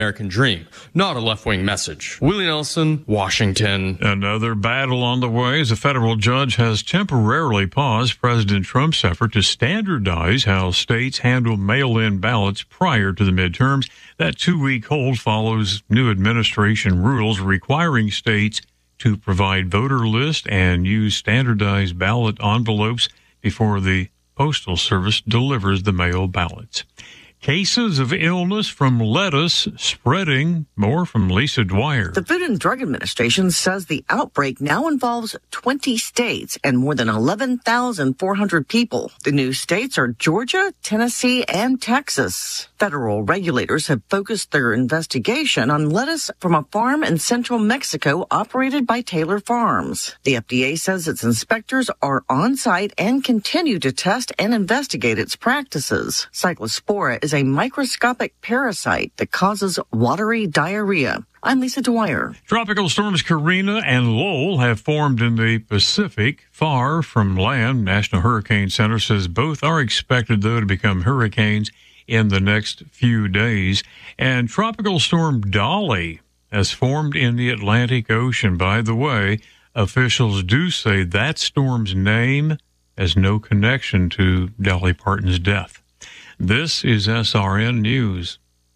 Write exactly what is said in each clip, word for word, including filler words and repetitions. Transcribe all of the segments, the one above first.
American dream, not a left-wing message. Willie Nelson, Washington. Another battle on the way as a federal judge has temporarily paused President Trump's effort to standardize how states handle mail-in ballots prior to the midterms. That two-week hold follows new administration rules requiring states to provide voter lists and use standardized ballot envelopes before the Postal Service delivers the mail ballots. Cases of illness from lettuce spreading. More from Lisa Dwyer. The Food and Drug Administration says the outbreak now involves twenty states and more than eleven thousand four hundred people. The new states are Georgia, Tennessee, and Texas. Federal regulators have focused their investigation on lettuce from a farm in central Mexico operated by Taylor Farms. The F D A says its inspectors are on site and continue to test and investigate its practices. Cyclospora is a microscopic parasite that causes watery diarrhea. I'm Lisa Dwyer. Tropical storms Karina and Lowell have formed in the Pacific, far from land. National Hurricane Center says both are expected, though, to become hurricanes in the next few days. And Tropical Storm Dolly has formed in the Atlantic Ocean. By the way, officials do say that storm's name has no connection to Dolly Parton's death. This is S R N News.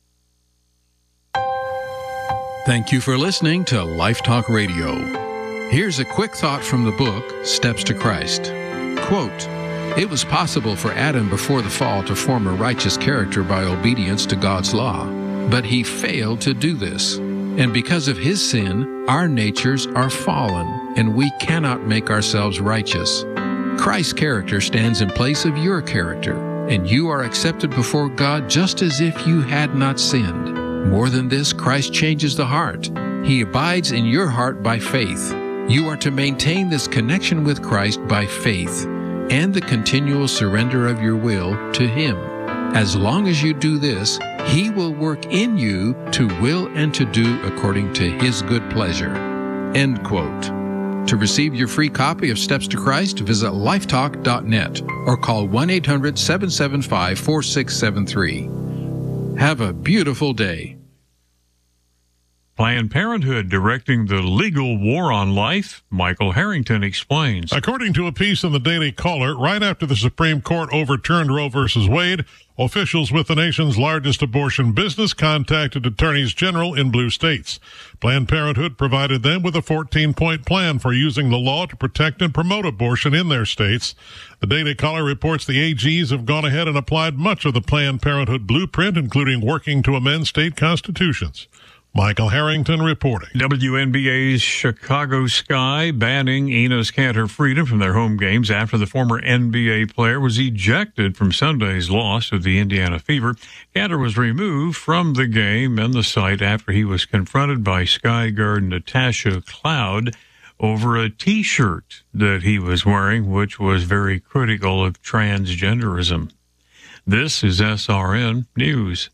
Thank you for listening to Life Talk Radio. Here's a quick thought from the book, Steps to Christ. Quote, "It was possible for Adam before the fall to form a righteous character by obedience to God's law, but he failed to do this. And because of his sin, our natures are fallen, and we cannot make ourselves righteous. Christ's character stands in place of your character, and you are accepted before God just as if you had not sinned. More than this, Christ changes the heart. He abides in your heart by faith. You are to maintain this connection with Christ by faith and the continual surrender of your will to Him. As long as you do this, He will work in you to will and to do according to His good pleasure." End quote. To receive your free copy of Steps to Christ, visit lifetalk dot net or call one eight hundred seven seven five four six seven three. Have a beautiful day. Planned Parenthood directing the legal war on life. Michael Harrington explains. According to a piece in the Daily Caller, right after the Supreme Court overturned Roe versus Wade, officials with the nation's largest abortion business contacted attorneys general in blue states. Planned Parenthood provided them with a fourteen-point plan for using the law to protect and promote abortion in their states. The Daily Caller reports the A Gs have gone ahead and applied much of the Planned Parenthood blueprint, including working to amend state constitutions. Michael Harrington reporting. W N B A's Chicago Sky banning Enos Kanter Freedom from their home games after the former N B A player was ejected from Sunday's loss to the Indiana Fever. Kanter was removed from the game and the site after he was confronted by Sky guard Natasha Cloud over a T-shirt that he was wearing, which was very critical of transgenderism. This is S R N News.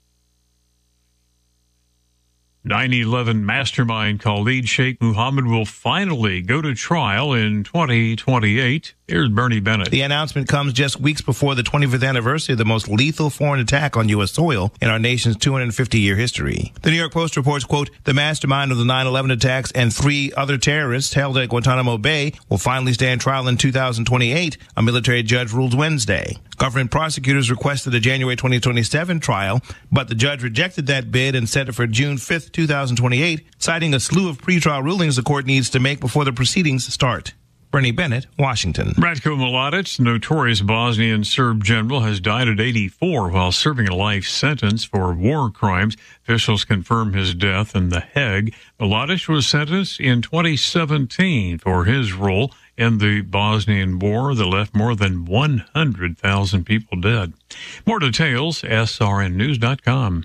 nine eleven mastermind Khalid Sheikh Mohammed will finally go to trial in twenty twenty-eight. Here's Bernie Bennett. The announcement comes just weeks before the twenty-fifth anniversary of the most lethal foreign attack on U S soil in our nation's two hundred fifty year history. The New York Post reports, quote, "The mastermind of the nine eleven attacks and three other terrorists held at Guantanamo Bay will finally stand trial in two thousand twenty-eight, a military judge ruled Wednesday. Government prosecutors requested a January twenty twenty-seven trial, but the judge rejected that bid and set it for June fifth, two thousand twenty-eight, citing a slew of pretrial rulings the court needs to make before the proceedings start. Bernie Bennett, Washington. Ratko Mladic, notorious Bosnian Serb general, has died at eighty-four while serving a life sentence for war crimes. Officials confirm his death in The Hague. Mladic was sentenced in twenty seventeen for his role in the Bosnian War that left more than one hundred thousand people dead. More details, S R N news dot com.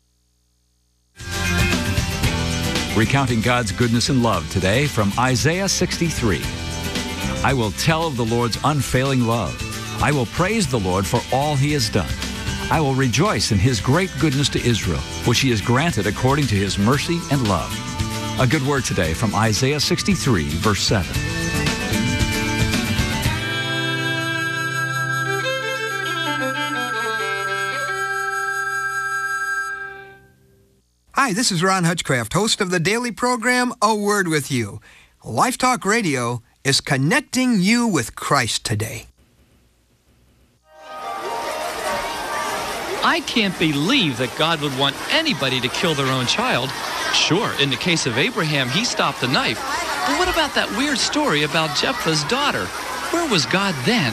Recounting God's goodness and love today from Isaiah sixty-three. I will tell of the Lord's unfailing love. I will praise the Lord for all He has done. I will rejoice in His great goodness to Israel, which He has granted according to His mercy and love. A good word today from Isaiah sixty-three, verse seven. Hi, this is Ron Hutchcraft, host of the daily program, A Word With You. Life Talk Radio is connecting you with Christ today. I can't believe that God would want anybody to kill their own child. Sure, in the case of Abraham, he stopped the knife. But what about that weird story about Jephthah's daughter? Where was God then?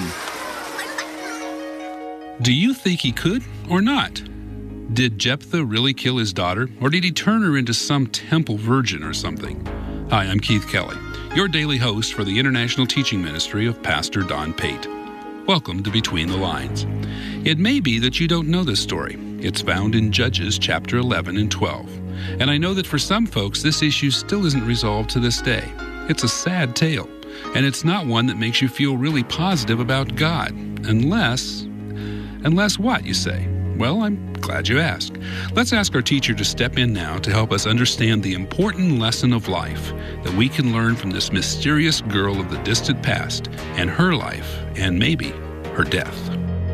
Do you think he could or not? Did Jephthah really kill his daughter, or did he turn her into some temple virgin or something? Hi, I'm Keith Kelly, your daily host for the International Teaching Ministry of Pastor Don Pate. Welcome to Between the Lines. It may be that you don't know this story. It's found in Judges chapter eleven and twelve. And I know that for some folks, this issue still isn't resolved to this day. It's a sad tale, and it's not one that makes you feel really positive about God, unless... Unless what, you say? Well, I'm glad you asked. Let's ask our teacher to step in now to help us understand the important lesson of life that we can learn from this mysterious girl of the distant past and her life, and maybe her death.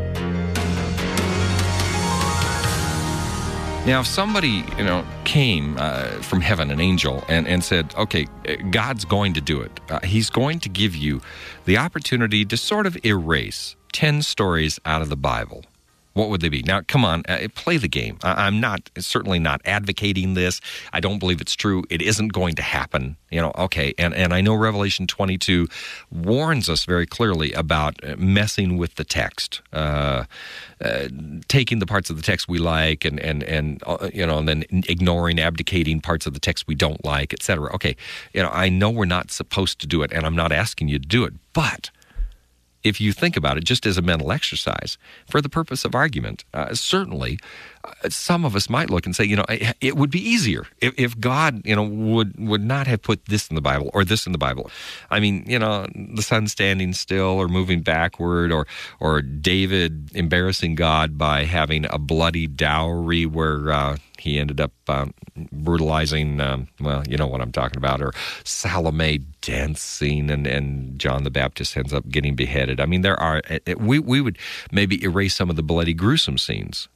Now, if somebody, you know, came uh, from heaven, an angel, and, and said, okay, God's going to do it. Uh, he's going to give you the opportunity to sort of erase ten stories out of the Bible. What would they be? Now, come on, uh, play the game. I- I'm not, certainly not advocating this. I don't believe it's true. It isn't going to happen. You know, okay, and, and I know Revelation twenty-two warns us very clearly about messing with the text, uh, uh, taking the parts of the text we like and, and, and uh, you know, and then ignoring, abdicating parts of the text we don't like, et cetera. Okay, you know, I know we're not supposed to do it, and I'm not asking you to do it, but if you think about it just as a mental exercise, for the purpose of argument, uh, certainly uh, some of us might look and say, you know, it, it would be easier if, if God, you know, would would not have put this in the Bible or this in the Bible. I mean, you know, the sun standing still or moving backward, or or David embarrassing God by having a bloody dowry where uh, he ended up um, brutalizing, um, well, you know what I'm talking about, or Salome dancing and, and John the Baptist ends up getting beheaded. I mean, there are, we, we would maybe erase some of the bloody, gruesome scenes.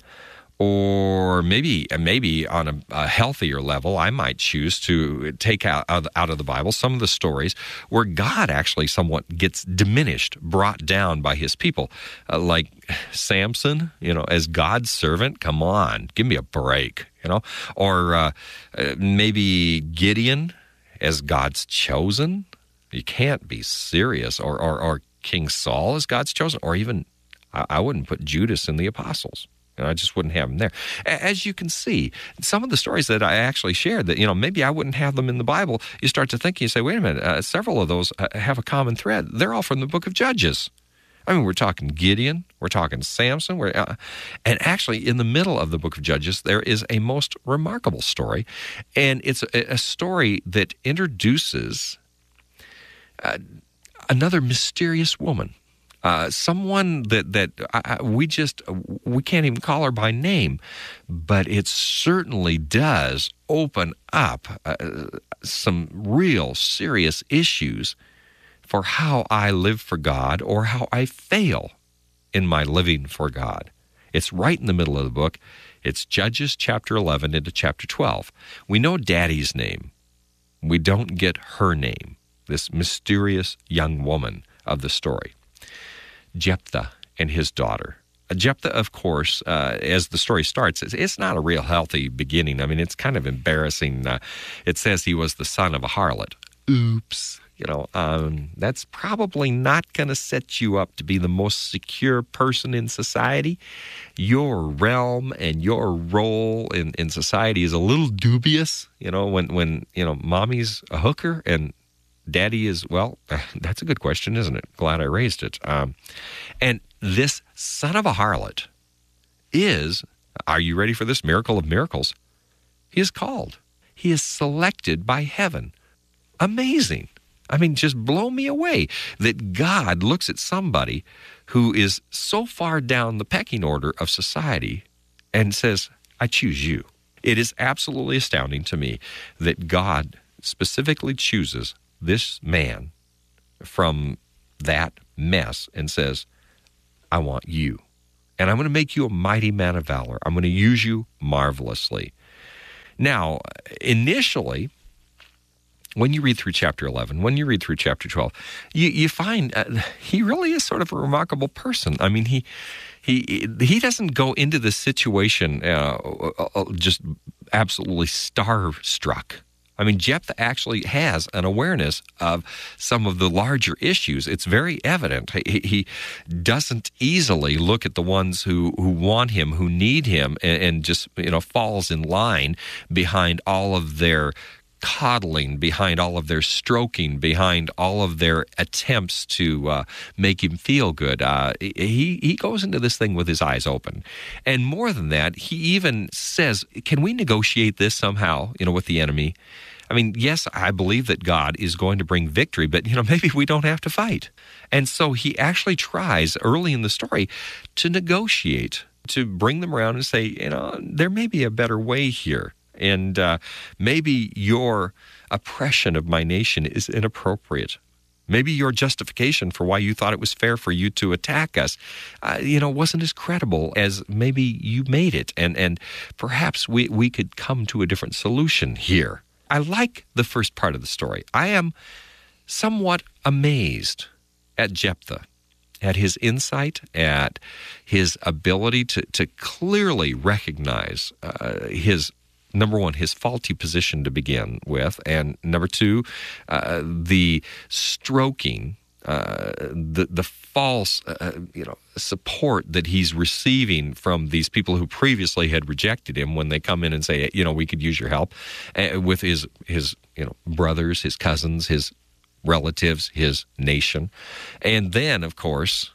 Or maybe maybe on a, a healthier level, I might choose to take out, out of the Bible some of the stories where God actually somewhat gets diminished, brought down by his people. Uh, like Samson, you know, as God's servant, come on, give me a break, you know. Or uh, uh, maybe Gideon as God's chosen. You can't be serious. Or, or, or King Saul as God's chosen. Or even, I, I wouldn't put Judas in the apostles. And I just wouldn't have them there. As you can see, some of the stories that I actually shared that, you know, maybe I wouldn't have them in the Bible, you start to think, you say, wait a minute, uh, several of those uh, have a common thread. They're all from the book of Judges. I mean, we're talking Gideon, we're talking Samson, we're, uh, and actually in the middle of the book of Judges, there is a most remarkable story, and it's a, a story that introduces uh, another mysterious woman. Uh, someone that that I, we just we can't even call her by name, but it certainly does open up uh, some real serious issues for how I live for God or how I fail in my living for God. It's right in the middle of the book. It's Judges chapter eleven into chapter twelve. We know Daddy's name. We don't get her name, this mysterious young woman of the story. Jephthah and his daughter. Jephthah, of course, uh, as the story starts, it's, it's not a real healthy beginning. I mean, it's kind of embarrassing. Uh, it says he was the son of a harlot. Oops. You know, um, that's probably not going to set you up to be the most secure person in society. Your realm and your role in, in society is a little dubious, you know, when, when, you know, mommy's a hooker and Daddy is, well, that's a good question, isn't it? Glad I raised it. Um, and this son of a harlot is, are you ready for this miracle of miracles? He is called. He is selected by heaven. Amazing. I mean, just blow me away that God looks at somebody who is so far down the pecking order of society and says, I choose you. It is absolutely astounding to me that God specifically chooses this man from that mess and says, I want you. And I'm going to make you a mighty man of valor. I'm going to use you marvelously. Now, initially, when you read through chapter eleven, when you read through chapter twelve, you, you find uh, he really is sort of a remarkable person. I mean, he he he doesn't go into this situation uh, just absolutely starstruck. I mean, Jephthah actually has an awareness of some of the larger issues. It's very evident. He, he doesn't easily look at the ones who, who want him, who need him, and, and just, you know, falls in line behind all of their coddling, behind all of their stroking, behind all of their attempts to uh, make him feel good. Uh, he, he goes into this thing with his eyes open. And more than that, he even says, can we negotiate this somehow, you know, with the enemy? I mean, yes, I believe that God is going to bring victory, but, you know, maybe we don't have to fight. And so he actually tries early in the story to negotiate, to bring them around and say, you know, there may be a better way here. And uh, maybe your oppression of my nation is inappropriate. Maybe your justification for why you thought it was fair for you to attack us, uh, you know, wasn't as credible as maybe you made it. And and perhaps we, we could come to a different solution here. I like the first part of the story. I am somewhat amazed at Jephthah, at his insight, at his ability to, to clearly recognize uh, his number one, his faulty position to begin with, and number two, uh, the stroking, uh, the the false, uh, you know, support that he's receiving from these people who previously had rejected him when they come in and say, you know, we could use your help, uh, with his his you know brothers, his cousins, his relatives, his nation, and then of course,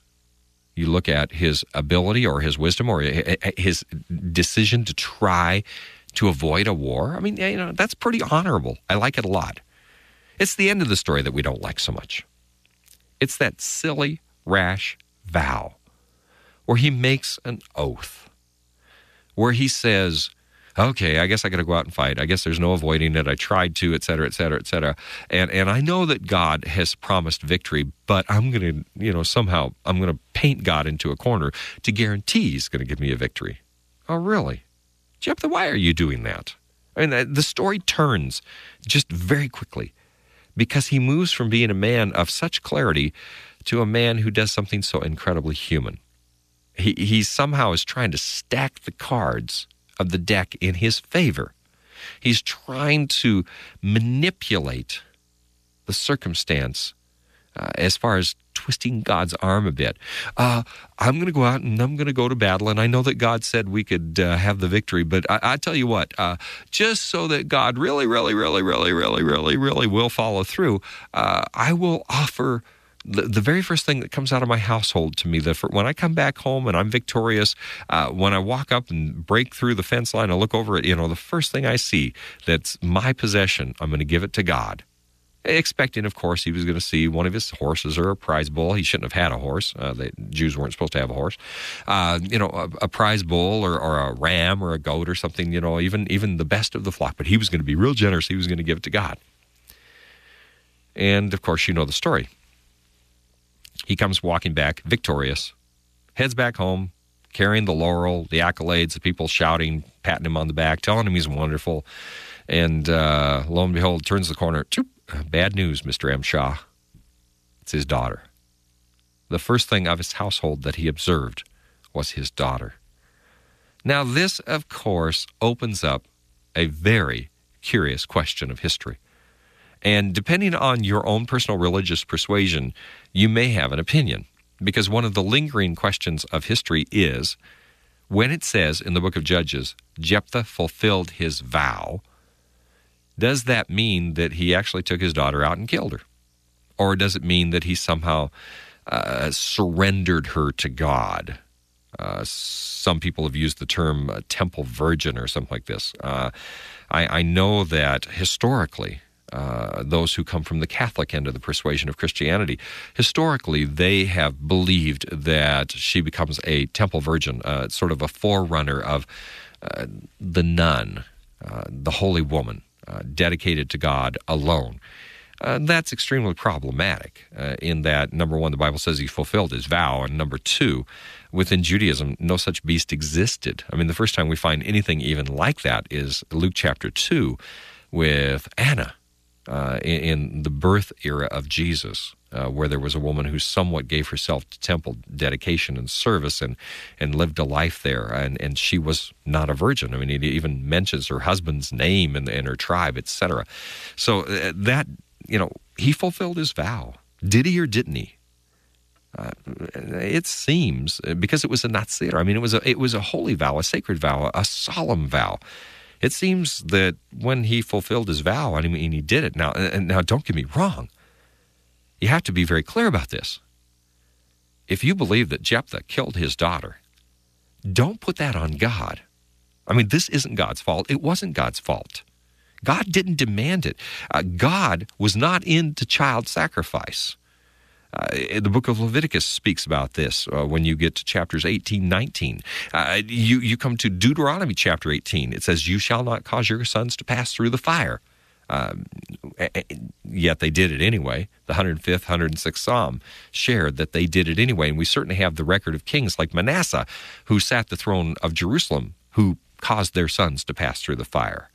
you look at his ability or his wisdom or his decision to try to avoid a war. I mean, you know, that's pretty honorable. I like it a lot. It's the end of the story that we don't like so much. It's that silly, rash vow where he makes an oath, where he says, okay, I guess I got to go out and fight. I guess there's no avoiding it. I tried to, et cetera, et cetera, et cetera. And, and I know that God has promised victory, but I'm going to, you know, somehow I'm going to paint God into a corner to guarantee he's going to give me a victory. Oh, really? Jephthah, why are you doing that? I mean, the story turns just very quickly because he moves from being a man of such clarity to a man who does something so incredibly human. He, he somehow is trying to stack the cards of the deck in his favor. He's trying to manipulate the circumstance uh, as far as twisting God's arm a bit. Uh, I'm going to go out and I'm going to go to battle, and I know that God said we could uh, have the victory, but I, I tell you what, uh, just so that God really, really, really, really, really, really, really will follow through, uh, I will offer the, the very first thing that comes out of my household to me, the, when I come back home and I'm victorious, uh, when I walk up and break through the fence line, I look over it, you know, the first thing I see that's my possession, I'm going to give it to God. Expecting, of course, he was going to see one of his horses or a prize bull. He shouldn't have had a horse. Uh, the Jews weren't supposed to have a horse. Uh, you know, a, a prize bull or, or a ram or a goat or something, you know, even, even the best of the flock. But he was going to be real generous. He was going to give it to God. And, of course, you know the story. He comes walking back, victorious, heads back home, carrying the laurel, the accolades, the people shouting, patting him on the back, telling him he's wonderful. And uh, lo and behold, turns the corner, choop, bad news, Mister M. Shah. It's his daughter. The first thing of his household that he observed was his daughter. Now, this, of course, opens up a very curious question of history. And depending on your own personal religious persuasion, you may have an opinion. Because one of the lingering questions of history is, when it says in the book of Judges, Jephthah fulfilled his vow, does that mean that he actually took his daughter out and killed her? Or does it mean that he somehow uh, surrendered her to God? Uh, some people have used the term uh, temple virgin or something like this. Uh, I, I know that historically, uh, those who come from the Catholic end of the persuasion of Christianity, historically they have believed that she becomes a temple virgin, uh, sort of a forerunner of uh, the nun, uh, the holy woman. Uh, dedicated to God alone. Uh, that's extremely problematic uh, in that, number one, the Bible says he fulfilled his vow, and number two, within Judaism, no such beast existed. I mean, the first time we find anything even like that is Luke chapter two with Anna uh, in, in the birth era of Jesus, uh, where there was a woman who somewhat gave herself to temple dedication and service and, and lived a life there, and, and she was not a virgin. I mean, it even mentions her husband's name and, and her tribe, et cetera. So uh, that... You know, he fulfilled his vow. Did he or didn't he? Uh, it seems, because it was a Nazir. I mean, it was a it was a holy vow, a sacred vow, a solemn vow. It seems that when he fulfilled his vow, I mean, he did it. Now, and now, don't get me wrong. You have to be very clear about this. If you believe that Jephthah killed his daughter, don't put that on God. I mean, this isn't God's fault. It wasn't God's fault. God didn't demand it. Uh, God was not into child sacrifice. Uh, the book of Leviticus speaks about this uh, when you get to chapters eighteen, nineteen. Uh, you, you come to Deuteronomy chapter eighteen. It says, you shall not cause your sons to pass through the fire. Um, yet they did it anyway. The one hundred fifth, one hundred sixth Psalm shared that they did it anyway. And we certainly have the record of kings like Manasseh, who sat the throne of Jerusalem, who caused their sons to pass through the fire.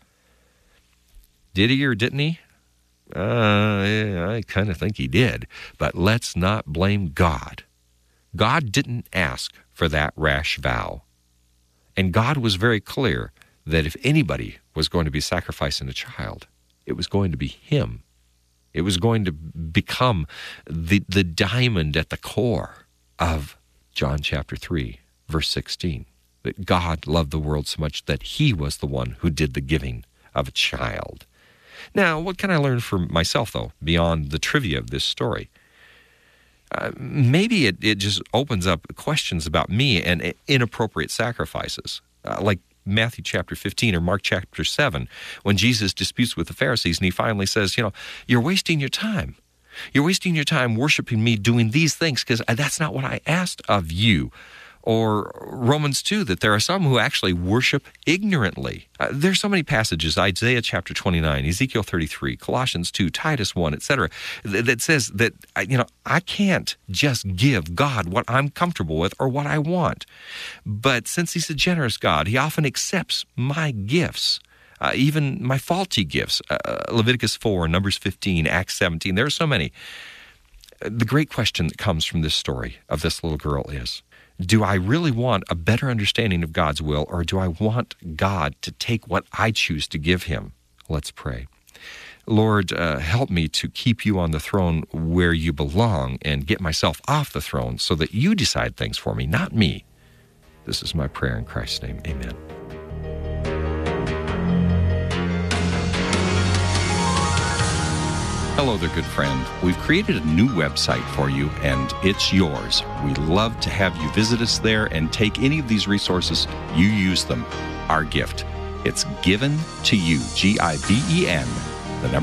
Did he or didn't he? Uh, I kind of think he did. But let's not blame God. God didn't ask for that rash vow. And God was very clear that if anybody was going to be sacrificing a child, it was going to be him. It was going to become the, the diamond at the core of John chapter three, verse sixteen. That God loved the world so much that he was the one who did the giving of a child. Now, what can I learn for myself, though, beyond the trivia of this story? Uh, maybe it, it just opens up questions about me and inappropriate sacrifices, uh, like Matthew chapter fifteen or Mark chapter seven, when Jesus disputes with the Pharisees and he finally says, you know, you're wasting your time. You're wasting your time worshiping me doing these things because that's not what I asked of you. Or Romans two, that there are some who actually worship ignorantly. Uh, there's so many passages, Isaiah chapter twenty-nine, Ezekiel thirty-three, Colossians two, Titus one, et cetera, that, that says that, you know, I can't just give God what I'm comfortable with or what I want. But since he's a generous God, he often accepts my gifts. Uh, even my faulty gifts, uh, Leviticus four, Numbers fifteen, Acts seventeen, there are so many. The great question that comes from this story of this little girl is, do I really want a better understanding of God's will, or do I want God to take what I choose to give him? Let's pray. Lord, uh, help me to keep you on the throne where you belong and get myself off the throne so that you decide things for me, not me. This is my prayer in Christ's name. Amen. Hello there, good friend. We've created a new website for you, and it's yours. We love to have you visit us there and take any of these resources. You use them. Our gift. It's given to you, G I V E N